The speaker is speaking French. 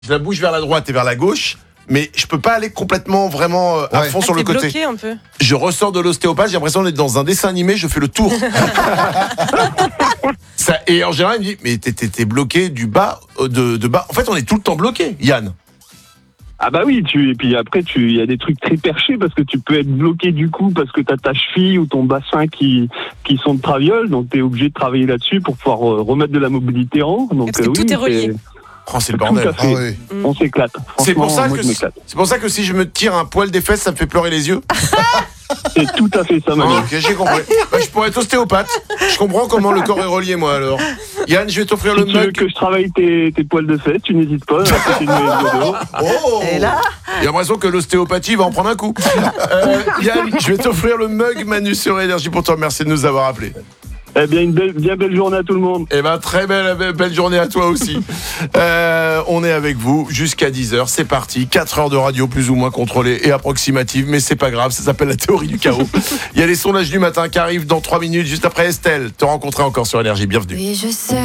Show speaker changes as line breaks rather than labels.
Je la bouge vers la droite et vers la gauche, mais je peux pas aller complètement vraiment à fond sur le côté.
Bloqué un peu.
Je ressors de l'ostéopathe, j'ai l'impression d'être dans un dessin animé, je fais le tour. Et en général, il me dit, mais t'es bloqué du bas, de bas. En fait, on est tout le temps bloqué, Yann.
Ah bah oui, et puis après il y a des trucs très perchés parce que tu peux être bloqué du coup parce que t'as ta cheville ou ton bassin qui sont de traviole, donc t'es obligé de travailler là-dessus pour pouvoir remettre de la mobilité en. Donc
parce que tout est relié.
Oh, c'est le bordel.
Tout à fait. On s'éclate.
C'est pour ça
moi,
que
je m'éclate.
c'est pour ça que si je me tire un poil des fesses, ça me fait pleurer les yeux.
C'est tout à fait ça, Manu.
Ok, j'ai compris. Je pourrais être ostéopathe. Je comprends comment le corps est relié, moi, alors. Yann, je vais t'offrir le
Si tu veux
mug.
que je travaille tes poils de fesses, tu n'hésites pas.
Oh,
Et là,
j'ai l'impression que l'ostéopathie va en prendre un coup. Yann, je vais t'offrir le mug Manu sur Énergie pour toi. Merci de nous avoir appelés.
Eh bien, bien belle journée à tout le monde.
Eh ben, très belle journée à toi aussi. On est avec vous jusqu'à 10h. C'est parti. 4 heures de radio plus ou moins contrôlée et approximative, mais c'est pas grave. Ça s'appelle la théorie du chaos. Il y a les sondages du matin qui arrivent dans 3 minutes, juste après Estelle. Te rencontrer encore sur Énergie. Bienvenue.
Oui, je sais.